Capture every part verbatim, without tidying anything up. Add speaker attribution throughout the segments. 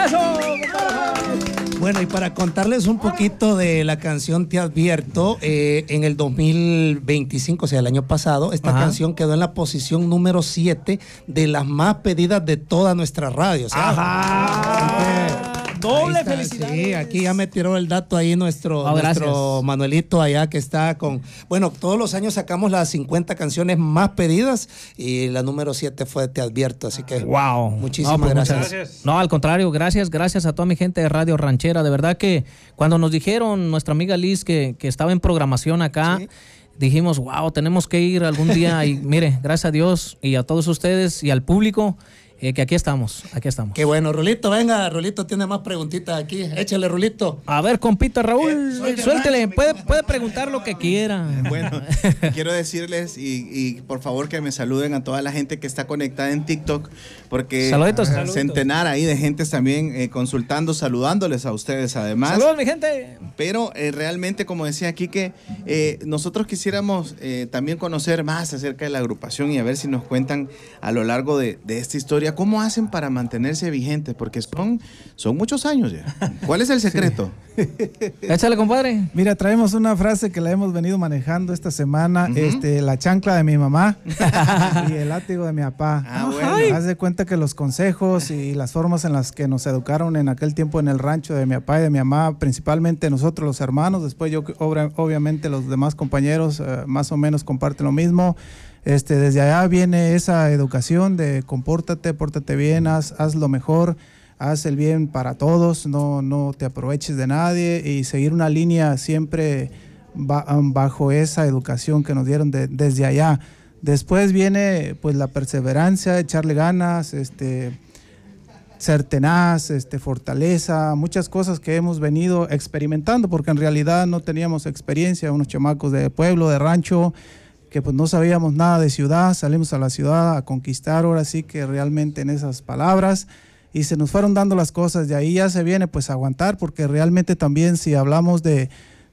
Speaker 1: ¡Eso!
Speaker 2: Bueno, y para contarles un poquito de la canción Te Advierto, eh, en el dos mil veinticinco, o sea, el año pasado, esta
Speaker 1: Ajá.
Speaker 2: canción quedó en la posición número siete de las más pedidas de toda nuestra radio. O sea,
Speaker 1: Ajá. Doble
Speaker 2: está,
Speaker 1: felicidad.
Speaker 2: Sí, aquí ya me tiró el dato ahí nuestro,
Speaker 1: Oh,
Speaker 2: nuestro Manuelito allá que está con... Bueno, todos los años sacamos las cincuenta canciones más pedidas y la número siete fue Te Advierto, así que...
Speaker 1: Wow.
Speaker 2: Muchísimas
Speaker 1: no, pues,
Speaker 2: gracias.
Speaker 1: muchas gracias. No, al contrario, gracias, gracias a toda mi gente de Radio Ranchera. De verdad que cuando nos dijeron nuestra amiga Liz que, que estaba en programación acá, sí, dijimos, wow, tenemos que ir algún día. Y mire, gracias a Dios y a todos ustedes y al público, Eh, que aquí estamos, aquí estamos.
Speaker 2: Qué bueno, Rulito, venga, Rulito tiene más preguntitas aquí. Échale, Rulito.
Speaker 1: A ver, compita Raúl, eh, suéltele, puede, puede preguntar lo que quiera.
Speaker 3: Bueno, quiero decirles y, y por favor que me saluden a toda la gente que está conectada en TikTok, porque
Speaker 1: saluditos,
Speaker 3: uh,
Speaker 1: saluditos.
Speaker 3: centenar ahí de gente también eh, consultando, saludándoles a ustedes además.
Speaker 1: Saludos, mi gente.
Speaker 3: Pero eh, realmente, como decía aquí, que eh, nosotros quisiéramos eh, también conocer más acerca de la agrupación y a ver si nos cuentan a lo largo de, de esta historia cómo hacen para mantenerse vigentes, porque son, son muchos años ya. ¿Cuál es el secreto?
Speaker 1: Sí. Échale, compadre.
Speaker 4: Mira, traemos una frase que la hemos venido manejando esta semana, uh-huh. este, la chancla de mi mamá y el látigo de mi papá.
Speaker 3: Ah, bueno.
Speaker 4: Haz de cuenta que los consejos y las formas en las que nos educaron en aquel tiempo en el rancho de mi papá y de mi mamá, principalmente nosotros los hermanos, después yo obviamente los demás compañeros eh, más o menos comparten lo mismo. Este, desde allá viene esa educación de compórtate, pórtate bien, haz, haz lo mejor, haz el bien para todos, no, no te aproveches de nadie y seguir una línea siempre ba- bajo esa educación que nos dieron de, desde allá. Después viene pues la perseverancia, echarle ganas, este, ser tenaz, este, fortaleza, muchas cosas que hemos venido experimentando porque en realidad no teníamos experiencia, unos chamacos de pueblo, de rancho, que pues no sabíamos nada de ciudad, salimos a la ciudad a conquistar, ahora sí que realmente en esas palabras, y se nos fueron dando las cosas, de ahí ya se viene pues a aguantar, porque realmente también si hablamos de,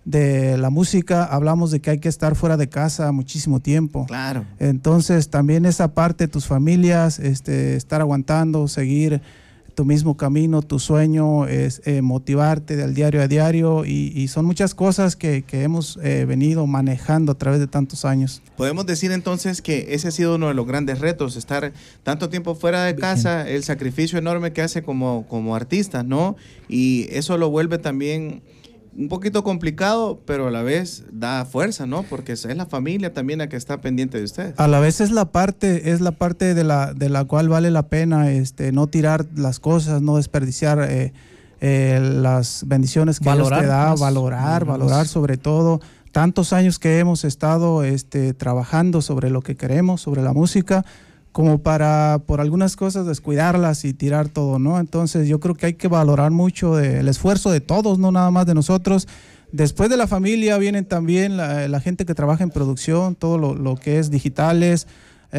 Speaker 4: de la música, hablamos de que hay que estar fuera de casa muchísimo tiempo.
Speaker 3: Claro.
Speaker 4: Entonces también esa parte, tus familias, este, estar aguantando, seguir tu mismo camino, tu sueño es eh, motivarte del diario a diario y, y son muchas cosas que, que hemos eh, venido manejando a través de tantos años.
Speaker 3: Podemos decir entonces que ese ha sido uno de los grandes retos, estar tanto tiempo fuera de casa, el sacrificio enorme que hace como, como artista, ¿no? Y eso lo vuelve también un poquito complicado, pero a la vez da fuerza, ¿no? Porque es la familia también la que está pendiente de ustedes.
Speaker 4: A la vez es la parte, es la parte de la, de la cual vale la pena este, no tirar las cosas, no desperdiciar eh, eh, las bendiciones que valorar, Dios te da, más, valorar, más. valorar sobre todo. Tantos años que hemos estado este, trabajando sobre lo que queremos, sobre la música, como para por algunas cosas descuidarlas y tirar todo, ¿no? Entonces yo creo que hay que valorar mucho de, el esfuerzo de todos, no nada más de nosotros. Después de la familia vienen también la, la gente que trabaja en producción, todo lo, lo que es digitales,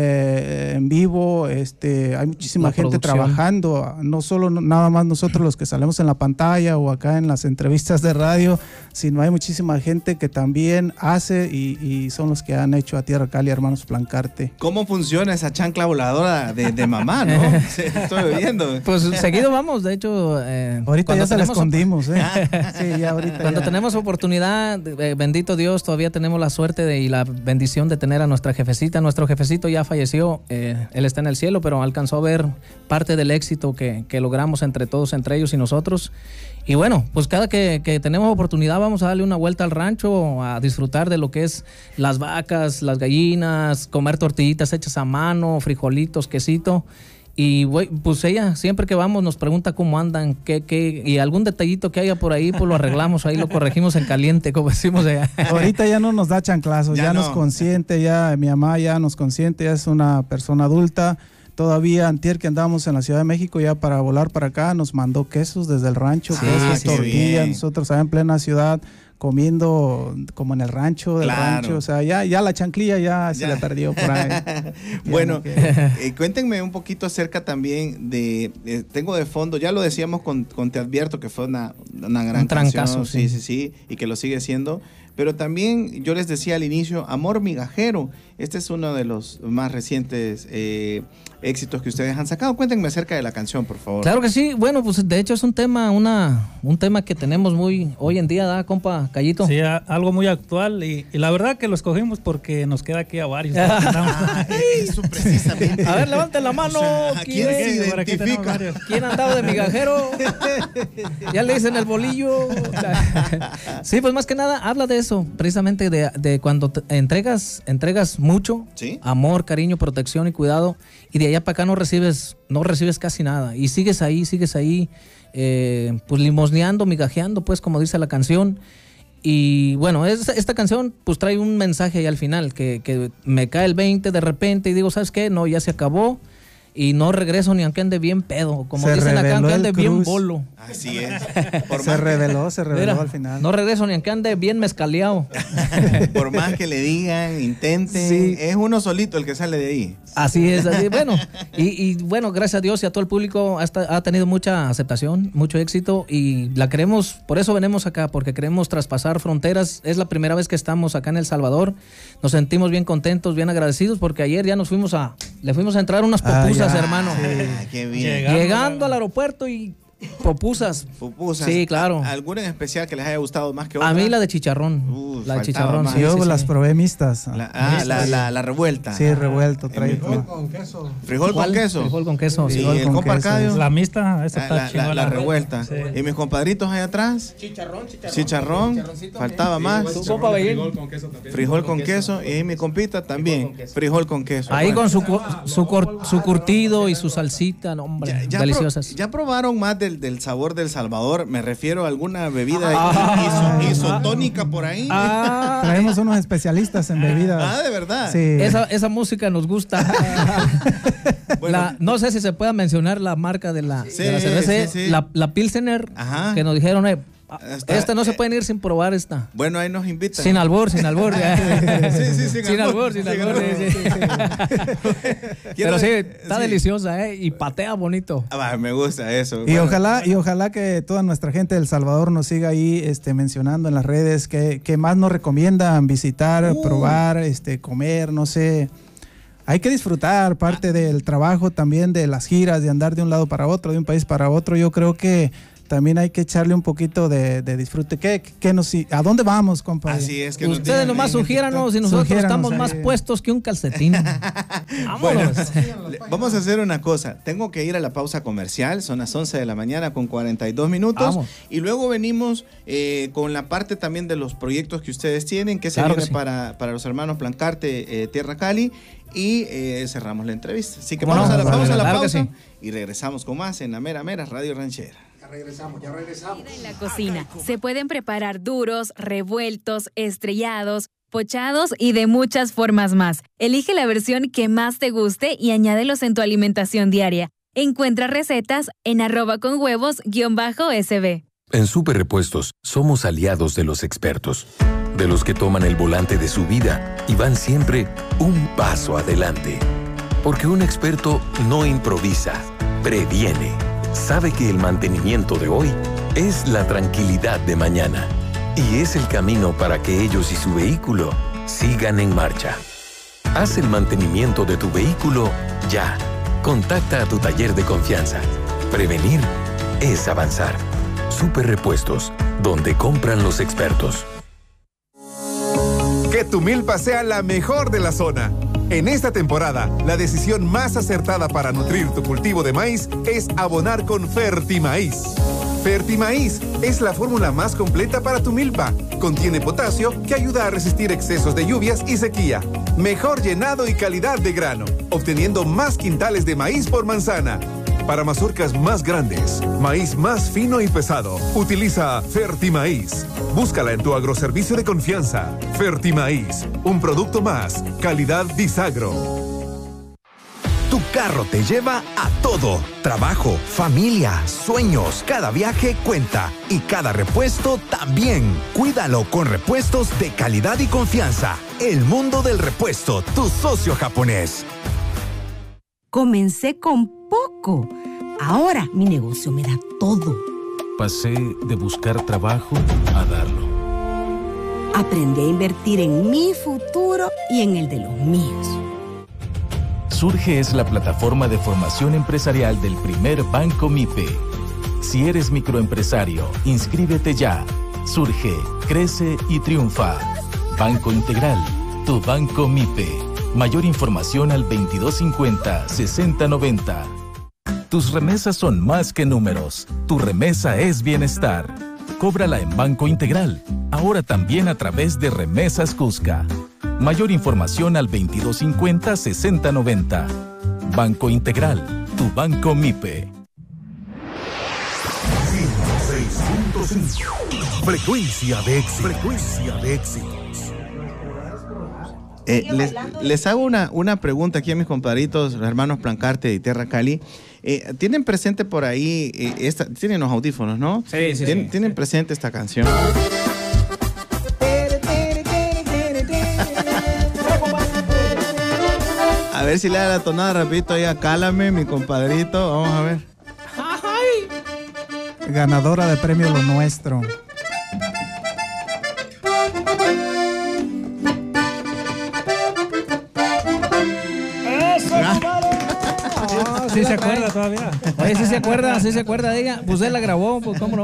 Speaker 4: eh, en vivo, este, hay muchísima la gente producción. Trabajando, no solo nada más nosotros los que salimos en la pantalla o acá en las entrevistas de radio, sino hay muchísima gente que también hace y, y son los que han hecho a Tierra Cali, Hermanos Plancarte.
Speaker 3: ¿Cómo funciona esa chancla voladora de, de mamá, no? Estoy viendo.
Speaker 1: Pues seguido vamos, de hecho. Eh,
Speaker 4: ahorita ya se la escondimos, ¿eh?
Speaker 1: Sí, ya ahorita. Cuando ya. tenemos oportunidad, eh, bendito Dios, todavía tenemos la suerte de, y la bendición de tener a nuestra jefecita. Nuestro jefecito ya falleció, eh, él está en el cielo, pero alcanzó a ver parte del éxito que, que logramos entre todos, entre ellos y nosotros. Y bueno, pues cada que, que tenemos oportunidad vamos a darle una vuelta al rancho, a disfrutar de lo que es las vacas, las gallinas, comer tortillitas hechas a mano, frijolitos, quesito. Y pues ella siempre que vamos nos pregunta cómo andan, qué, qué, y algún detallito que haya por ahí, pues lo arreglamos, ahí lo corregimos en caliente, como decimos allá.
Speaker 4: Ahorita ya no nos da chanclazos, ya, ya no. nos consiente, ya mi mamá ya nos consiente, ya es una persona adulta. Todavía antier que andábamos en la Ciudad de México ya para volar para acá, nos mandó quesos desde el rancho,
Speaker 1: sí,
Speaker 4: quesos,
Speaker 1: sí,
Speaker 4: tortillas, nosotros allá en plena ciudad comiendo como en el rancho, del
Speaker 3: Claro.
Speaker 4: rancho, o sea, ya, ya la chanclilla ya, se
Speaker 3: Ya.
Speaker 4: le perdió por ahí.
Speaker 3: Bueno,
Speaker 4: Ya no
Speaker 3: eh, cuéntenme un poquito acerca también de, eh, tengo de fondo, ya lo decíamos con, con Te Advierto, que fue una, una gran
Speaker 1: Un trancazo,
Speaker 3: canción, sí,
Speaker 1: sí.
Speaker 3: sí, sí, y que lo sigue siendo, pero también yo les decía al inicio, Amor Migajero, este es uno de los más recientes eh, éxitos que ustedes han sacado. Cuéntenme acerca de la canción, por favor.
Speaker 1: Claro que sí. Bueno, pues de hecho es un tema, una, un tema que tenemos muy hoy en día, ¿da, compa Callito?
Speaker 5: Sí, a- algo muy actual y, y la verdad que lo escogimos porque nos queda aquí a varios.
Speaker 3: Ah, eso precisamente.
Speaker 1: A ver, levanten la mano.
Speaker 3: O sea, ¿a
Speaker 1: ¿quién,
Speaker 3: quién se
Speaker 5: Por aquí tenemos
Speaker 3: identifica?
Speaker 5: varios.
Speaker 1: quién ha andado de migajero? Ya le dicen el bolillo. Sí, pues más que nada habla de eso, precisamente de, de cuando te entregas, entregas mucho,
Speaker 3: ¿Sí?
Speaker 1: amor, cariño, protección y cuidado, y de allá para acá no recibes, no recibes casi nada, y sigues ahí, sigues ahí, eh, pues limosneando, migajeando, pues como dice la canción. Y bueno, es- esta canción pues trae un mensaje ahí al final, que, que me cae el veinte de repente y digo, ¿sabes qué? No, ya se acabó y no regreso ni aunque ande bien pedo, como
Speaker 4: Se
Speaker 1: dicen acá,
Speaker 4: reveló
Speaker 1: aunque
Speaker 4: el
Speaker 1: ande bien
Speaker 4: Cruz.
Speaker 1: bolo.
Speaker 3: Así es. Por
Speaker 4: Se
Speaker 3: más,
Speaker 4: reveló, se reveló
Speaker 1: Mira,
Speaker 4: al final.
Speaker 1: no regreso ni aunque ande bien mezcaleado.
Speaker 3: por más que le digan, intenten,
Speaker 1: Sí.
Speaker 3: es uno solito el que sale de ahí.
Speaker 1: Así es, así. Bueno, y, y bueno, gracias a Dios y a todo el público ha, esta- ha tenido mucha aceptación, mucho éxito y la queremos, por eso venimos acá, porque queremos traspasar fronteras. Es la primera vez que estamos acá en El Salvador. Nos sentimos bien contentos, bien agradecidos porque ayer ya nos fuimos a, le fuimos a entrar unas
Speaker 4: Ah,
Speaker 1: popusas,
Speaker 4: ya.
Speaker 1: hermano.
Speaker 3: Ah, qué bien.
Speaker 5: Llega.
Speaker 1: Llegando al aeropuerto y popusas.
Speaker 3: Pupusas.
Speaker 1: Sí, claro.
Speaker 3: ¿A- ¿Alguna en especial que les haya gustado más que otra?
Speaker 1: A mí la de chicharrón.
Speaker 3: Uh,
Speaker 1: la de
Speaker 3: faltaba
Speaker 1: chicharrón,
Speaker 3: más.
Speaker 1: sí,
Speaker 4: Yo
Speaker 1: sí,
Speaker 4: las
Speaker 1: sí.
Speaker 4: probé mixtas.
Speaker 3: La, ah, la, la, la revuelta.
Speaker 4: Sí, revuelto, trae
Speaker 3: Frijol
Speaker 4: todo.
Speaker 3: Frijol con
Speaker 1: ¿Cuál?
Speaker 3: queso.
Speaker 1: Frijol con queso.
Speaker 3: Sí,
Speaker 1: sí.
Speaker 4: Frijol
Speaker 3: el
Speaker 4: con
Speaker 3: compa
Speaker 4: queso.
Speaker 3: Arcadio.
Speaker 5: La mixta, esa
Speaker 3: Ah,
Speaker 5: está
Speaker 3: la, la,
Speaker 5: chingona.
Speaker 3: la revuelta.
Speaker 5: Sí.
Speaker 3: Y mis compadritos allá atrás.
Speaker 2: Chicharrón, chicharrón.
Speaker 3: Chicharrón. Faltaba más.
Speaker 1: Tu compa Bellín.
Speaker 3: Frijol con queso. Y ahí mi compita también. Frijol con queso.
Speaker 1: Ahí
Speaker 3: Bueno.
Speaker 1: con su, cu- su, cor- su curtido y su salsita, no, hombre,
Speaker 3: Ya, ya pro-
Speaker 1: deliciosas.
Speaker 3: ya probaron más del, del sabor del Salvador. Me refiero a alguna bebida
Speaker 1: Ah.
Speaker 3: iso- isotónica por ahí.
Speaker 1: Ah,
Speaker 4: Traemos unos especialistas en bebidas.
Speaker 3: Ah, de verdad.
Speaker 4: Sí.
Speaker 1: esa, esa música nos gusta.
Speaker 3: Bueno,
Speaker 1: La- no sé si se pueda mencionar la marca de la,
Speaker 3: Sí,
Speaker 1: de la cerveza,
Speaker 3: sí, sí.
Speaker 1: La, la Pilsener,
Speaker 3: Ajá.
Speaker 1: que nos dijeron, eh,
Speaker 3: Está-
Speaker 1: esta no se pueden ir sin probar esta.
Speaker 3: bueno, ahí nos invitan.
Speaker 1: Sin albur, sin albur.
Speaker 3: Sí, sí, sin
Speaker 1: Sin
Speaker 3: albur,
Speaker 1: albur, sin
Speaker 3: sin
Speaker 1: albur.
Speaker 3: albur.
Speaker 1: sí, sí.
Speaker 3: Quiero-
Speaker 1: Pero sí, está
Speaker 3: sí.
Speaker 1: deliciosa, ¿eh? Y patea bonito.
Speaker 3: Ah, va, me gusta eso.
Speaker 4: Y
Speaker 3: Bueno,
Speaker 4: ojalá, y ojalá que toda nuestra gente de El Salvador nos siga ahí este, mencionando en las redes que, que más nos recomiendan visitar,
Speaker 3: Uh.
Speaker 4: probar, este, comer, no sé. Hay que disfrutar parte del trabajo también de las giras, de andar de un lado para otro, de un país para otro. Yo creo que también hay que echarle un poquito de, de disfrute. ¿Qué, qué nos, ¿A dónde vamos, compa?
Speaker 3: Así es que nos
Speaker 1: Ustedes
Speaker 3: digan
Speaker 1: nomás
Speaker 3: ahí en
Speaker 1: sugiéranos y
Speaker 3: TikTok.
Speaker 1: nosotros
Speaker 4: Sugiéranos
Speaker 1: estamos
Speaker 4: ahí.
Speaker 1: más puestos que un calcetín.
Speaker 3: Bueno,
Speaker 1: Vámonos.
Speaker 3: le- vamos a hacer una cosa. Tengo que ir a la pausa comercial. Son las once de la mañana con cuarenta y dos minutos.
Speaker 1: Vamos.
Speaker 3: Y luego venimos eh, con la parte también de los proyectos que ustedes tienen, que se
Speaker 1: Claro
Speaker 3: viene
Speaker 1: que sí.
Speaker 3: para, para los hermanos Plancarte, eh, Tierra Cali. Y eh, cerramos la entrevista. Así que
Speaker 1: ¿Cómo
Speaker 3: vamos
Speaker 1: no?
Speaker 3: a la pausa, a la
Speaker 1: Claro que
Speaker 3: pausa.
Speaker 1: sí.
Speaker 3: Y regresamos con más en la Mera Mera Radio Ranchera.
Speaker 2: Ya regresamos, ya regresamos.
Speaker 6: En la cocina se pueden preparar duros, revueltos, estrellados, pochados y de muchas formas más. Elige la versión que más te guste y añádelos en tu alimentación diaria. Encuentra recetas en arroba con huevos guión bajo sb.
Speaker 7: En Super Repuestos somos aliados de los expertos, de los que toman el volante de su vida y van siempre un paso adelante. Porque un experto no improvisa, previene. Sabe que el mantenimiento de hoy es la tranquilidad de mañana. Y es el camino para que ellos y su vehículo sigan en marcha. Haz el mantenimiento de tu vehículo ya. Contacta a tu taller de confianza. Prevenir es avanzar. Super Repuestos, donde compran los expertos.
Speaker 8: Que tu milpa sea la mejor de la zona. En esta temporada, la decisión más acertada para nutrir tu cultivo de maíz es abonar con Fertimaíz. Fertimaíz es la fórmula más completa para tu milpa. Contiene potasio que ayuda a resistir excesos de lluvias y sequía. Mejor llenado y calidad de grano, obteniendo más quintales de maíz por manzana. Para mazorcas más grandes, maíz más fino y pesado, utiliza Fertimaíz. Búscala en tu agroservicio de confianza. Fertimaíz, un producto más, calidad Disagro.
Speaker 9: Tu carro te lleva a todo. Trabajo, familia, sueños. Cada viaje cuenta y cada repuesto también. Cuídalo con repuestos de calidad y confianza. El mundo del repuesto, tu socio japonés.
Speaker 10: Comencé con poco. Ahora mi negocio me da todo.
Speaker 11: Pasé de buscar trabajo a darlo.
Speaker 10: Aprendí a invertir en mi futuro y en el de los míos.
Speaker 11: Surge es la plataforma de formación empresarial del primer Banco MIPE. Si eres microempresario, inscríbete ya. Surge, crece y triunfa. Banco Integral, tu Banco MIPE. Mayor información al veintidós cincuenta, sesenta noventa. Tus remesas son más que números. Tu remesa es bienestar. Cóbrala en Banco Integral. Ahora también a través de Remesas Cusca. Mayor información al veintidós cincuenta, sesenta noventa. Banco Integral, tu Banco MIPE.
Speaker 8: ciento seis punto cinco. Frecuencia de éxito. Frecuencia de éxitos.
Speaker 3: Eh, les, les hago una, una pregunta aquí a mis compadritos, los hermanos Plancarte y Tierra Cali. Eh, ¿Tienen presente por ahí, eh, esta, tienen los audífonos, ¿no?
Speaker 1: Sí, sí,
Speaker 3: ¿Tien,
Speaker 1: sí.
Speaker 3: ¿Tienen presente esta canción? A ver si le da la tonada rapidito ahí a Cálame, mi compadrito. Vamos a ver.
Speaker 4: Ganadora de premio Lo Nuestro.
Speaker 5: Sí se acuerda todavía.
Speaker 1: Oye, sí se acuerda, sí se acuerda de ella. Pues él la grabó, pues cómo no.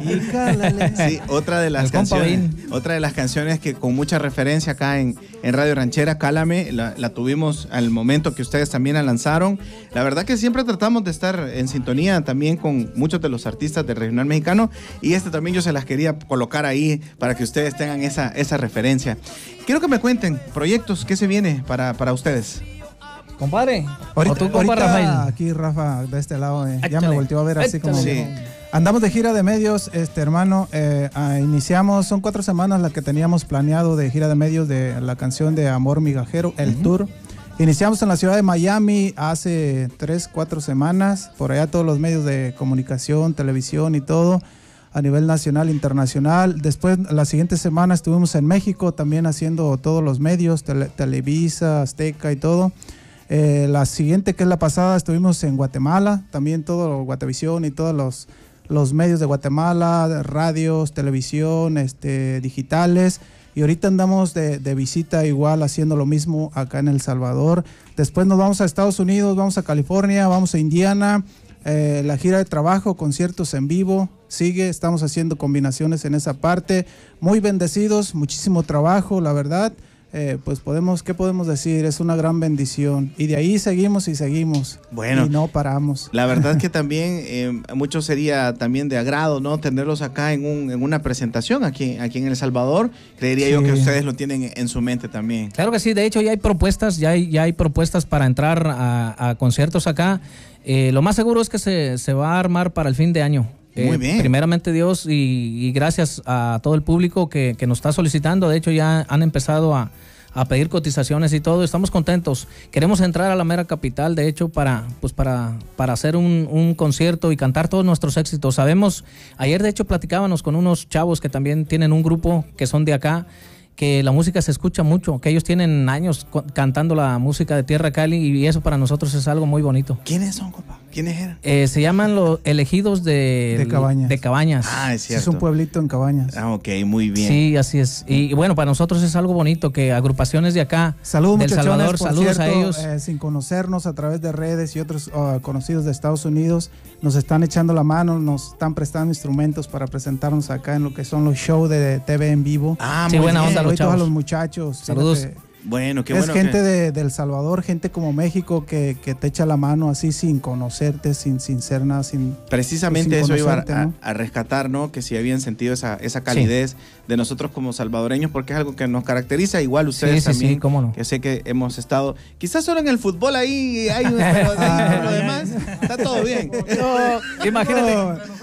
Speaker 3: Sí, otra de las
Speaker 1: El compa
Speaker 3: canciones,
Speaker 1: Vin.
Speaker 3: otra de las canciones que con mucha referencia acá en, en Radio Ranchera, Cálame, la, la tuvimos al momento que ustedes también la lanzaron. La verdad que siempre tratamos de estar en sintonía también con muchos de los artistas del regional mexicano, y este también yo se las quería colocar ahí para que ustedes tengan esa, esa referencia. Quiero que me cuenten proyectos, ¿qué se viene para, para ustedes?
Speaker 1: Compadre,
Speaker 4: Ahorita,
Speaker 1: o tú, compa
Speaker 4: ahorita
Speaker 1: Rafael.
Speaker 4: aquí Rafa de este lado eh, ya
Speaker 1: Échale,
Speaker 4: me volteó a ver así como
Speaker 3: Sí.
Speaker 4: andamos de gira de medios, este hermano. Eh, ah, iniciamos, son cuatro semanas las que teníamos planeado de gira de medios de la canción de Amor Migajero, el uh-huh. tour. Iniciamos en la ciudad de Miami hace tres, cuatro semanas. Por allá todos los medios de comunicación, televisión y todo, a nivel nacional e internacional. Después, la siguiente semana estuvimos en México también haciendo todos los medios, tele, Televisa, Azteca y todo. Eh, la siguiente, que es la pasada, estuvimos en Guatemala, también todo Guatevisión y todos los, los medios de Guatemala, radios, televisión, este, digitales. Y ahorita andamos de, de visita igual haciendo lo mismo acá en El Salvador. Después nos vamos a Estados Unidos, vamos a California, vamos a Indiana. Eh, la gira de trabajo, conciertos en vivo, sigue. Estamos haciendo combinaciones en esa parte. Muy bendecidos, muchísimo trabajo, la verdad. Eh, pues podemos, ¿qué podemos decir? Es una gran bendición. Y de ahí seguimos y seguimos.
Speaker 3: Bueno.
Speaker 4: Y no paramos.
Speaker 3: La verdad que también eh, mucho sería también de agrado, ¿no? Tenerlos acá en, un, en una presentación aquí, aquí en El Salvador. Creería sí. yo que ustedes lo tienen en su mente también.
Speaker 1: Claro que sí. De hecho ya hay propuestas, ya hay, ya hay propuestas para entrar a, a conciertos acá. Eh, lo más seguro es que se, se va a armar para el fin de año.
Speaker 3: Muy bien.
Speaker 1: Eh, primeramente Dios y, y gracias a todo el público que, que nos está solicitando. De hecho ya han empezado a, a pedir cotizaciones y todo. Estamos contentos. Queremos entrar a la mera capital, de hecho, para, pues para, para hacer un, un concierto y cantar todos nuestros éxitos. Sabemos, ayer de hecho platicábamos con unos chavos que también tienen un grupo que son de acá, que la música se escucha mucho, que ellos tienen años cantando la música de Tierra Cali y eso para nosotros es algo muy bonito.
Speaker 3: ¿Quiénes son, compa? ¿Quiénes eran?
Speaker 1: Eh, se llaman los elegidos de,
Speaker 4: de Cabañas.
Speaker 1: De Cabañas.
Speaker 3: Ah, es cierto.
Speaker 4: Es un pueblito en Cabañas.
Speaker 3: Ah, ok, muy bien.
Speaker 1: Sí, así es. Y, y bueno, para nosotros es algo bonito que agrupaciones de acá,
Speaker 4: saludos,
Speaker 1: del Salvador,
Speaker 4: por
Speaker 1: saludos
Speaker 4: cierto,
Speaker 1: a ellos.
Speaker 4: Eh, sin conocernos a través de redes y otros uh, conocidos de Estados Unidos, nos están echando la mano, nos están prestando instrumentos para presentarnos acá en lo que son los shows de T V en vivo.
Speaker 3: Ah,
Speaker 1: sí,
Speaker 3: muy
Speaker 1: buena
Speaker 3: bien.
Speaker 1: onda los chavos.
Speaker 4: A los muchachos.
Speaker 1: Saludos.
Speaker 4: Fíjate,
Speaker 3: bueno, qué
Speaker 4: es
Speaker 3: bueno.
Speaker 4: gente
Speaker 3: que...
Speaker 4: de, de El Salvador, gente como México que, que te echa la mano así sin conocerte, sin, sin ser nada, sin...
Speaker 3: Precisamente
Speaker 4: sin
Speaker 3: eso iba a,
Speaker 4: ¿no?
Speaker 3: a rescatar, ¿no? Que si habían sentido esa, esa calidez sí. de nosotros como salvadoreños, porque es algo que nos caracteriza, igual ustedes
Speaker 1: sí, sí,
Speaker 3: también,
Speaker 1: sí, cómo no.
Speaker 3: que sé que hemos estado, quizás solo en el fútbol ahí hay un, pero de ahí, por lo demás está todo bien.
Speaker 1: No, imagínate, no,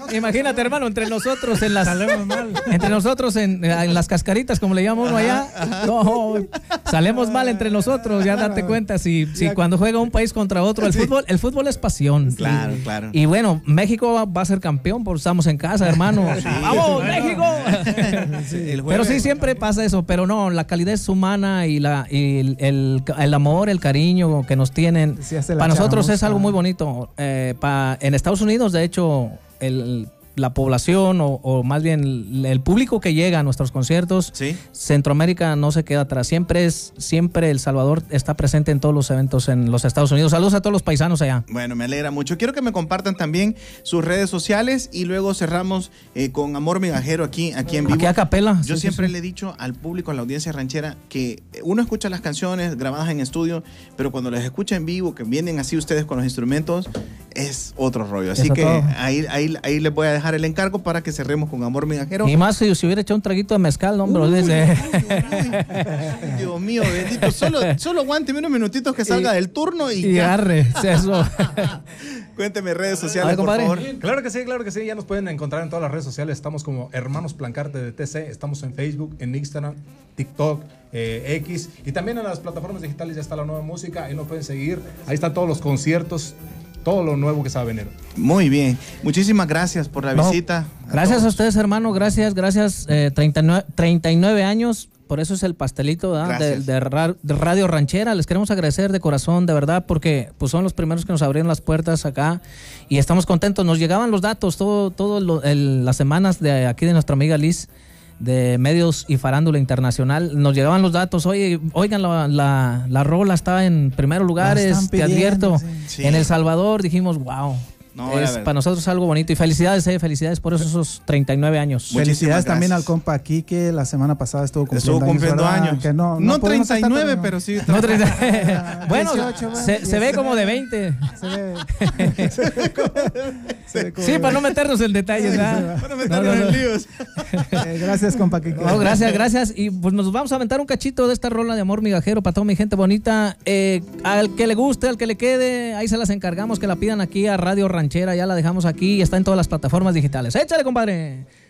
Speaker 1: Imagínate, hermano, entre nosotros en las salemos mal. Entre nosotros en, en las cascaritas, como le llama uno allá, no, salemos mal entre nosotros, ya date cuenta si, si cuando juega un país contra otro, el fútbol, el fútbol es pasión.
Speaker 3: Claro, claro.
Speaker 1: Y bueno, México va, va a ser campeón porque estamos en casa, hermano. Sí, ¡vamos, México! Sí, pero sí, siempre pasa eso, pero no, la calidez humana y la y el, el, el amor, el cariño que nos tienen, sí, para nosotros chamos, es algo muy bonito. Eh, pa, en Estados Unidos, de hecho, el la población o, o más bien el público que llega a nuestros conciertos, ¿sí? Centroamérica no se queda atrás, siempre es siempre El Salvador está presente en todos los eventos en los Estados Unidos. Saludos a todos los paisanos allá.
Speaker 3: Bueno, me alegra mucho. Quiero que me compartan también sus redes sociales y luego cerramos eh, con Amor Migajero aquí, aquí en vivo.
Speaker 1: Aquí a capela.
Speaker 3: Yo
Speaker 1: sí,
Speaker 3: siempre
Speaker 1: sí, sí.
Speaker 3: le he dicho al público, a la audiencia ranchera, que uno escucha las canciones grabadas en estudio, pero cuando les escucha en vivo, que vienen así ustedes con los instrumentos, es otro rollo. Así Eso que todo. ahí, ahí, ahí les voy a dejar el encargo para que cerremos con Amor Migajero.
Speaker 1: Y más si, si hubiera echado un traguito de mezcal, no, hombre. Uy, uy,
Speaker 3: uy, Dios mío, bendito. Solo, solo aguánteme unos minutitos que salga y, del turno y,
Speaker 1: y
Speaker 3: ya.
Speaker 1: Arre, eso.
Speaker 3: Cuénteme redes sociales,
Speaker 1: ver,
Speaker 3: por favor.
Speaker 12: Claro que sí, claro que sí. Ya nos pueden encontrar en todas las redes sociales. Estamos como Hermanos Plancarte de T C. Estamos en Facebook, en Instagram, TikTok, eh, X. Y también en las plataformas digitales ya está la nueva música. Ahí nos pueden seguir. Ahí están todos los conciertos. Todo lo nuevo que se va a venir.
Speaker 3: Muy bien. Muchísimas gracias por la no, visita.
Speaker 1: A gracias todos. a ustedes, hermano. Gracias, gracias. Eh, treinta y nueve, treinta y nueve años. Por eso es el pastelito de, de, ra, de Radio Ranchera. Les queremos agradecer de corazón, de verdad, porque pues, son los primeros que nos abrieron las puertas acá y estamos contentos. Nos llegaban los datos todo, todo lo, el, las semanas de aquí de nuestra amiga Liz, de Medios y Farándula Internacional. Nos llegaban los datos. Oye, oigan, la, la, la rola está en primeros lugares, te advierto. Sí. Sí. En El Salvador dijimos, wow. No, es para nosotros algo bonito y felicidades, eh, felicidades por esos treinta y nueve años.
Speaker 4: Felicidades también al compa Quique, la semana pasada estuvo cumpliendo,
Speaker 3: estuvo cumpliendo años.
Speaker 4: años. Que no,
Speaker 3: no, no treinta y nueve, estar, pero sí.
Speaker 1: No, treinta. Bueno, dieciocho, se, se ve como de veinte. Se ve. se ve como sí, de para no meternos en detalles. Para no meternos no, no, no. en líos.
Speaker 4: Eh, gracias, compa Quique.
Speaker 1: No, gracias, gracias. Y pues nos vamos a aventar un cachito de esta rola de Amor Migajero para toda mi gente bonita. Eh, al que le guste, al que le quede, ahí se las encargamos que la pidan aquí a Radio Ranchera. Ya la dejamos aquí y está en todas las plataformas digitales. ¡Échale, compadre!